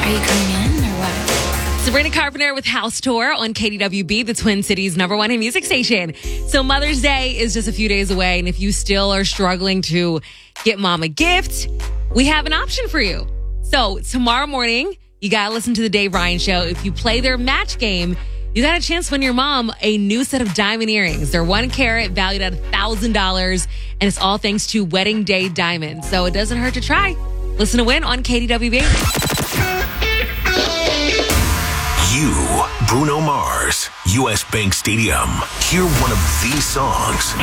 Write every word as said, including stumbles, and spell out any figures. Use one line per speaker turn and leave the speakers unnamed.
Are you coming in or what?
Sabrina Carpenter with House Tour on K D W B, the Twin Cities' number one hit music station. So Mother's Day is just a few days away, and if you still are struggling to get mom a gift, we have an option for you. So tomorrow morning, you got to listen to the Dave Ryan Show. If you play their match game, you got a chance to win your mom a new set of diamond earrings. They're one carat, valued at one thousand dollars, and it's all thanks to Wedding Day Diamonds. So it doesn't hurt to try. Listen to win on K D W B.
You, Bruno Mars, U S Bank Stadium. Hear one of these songs.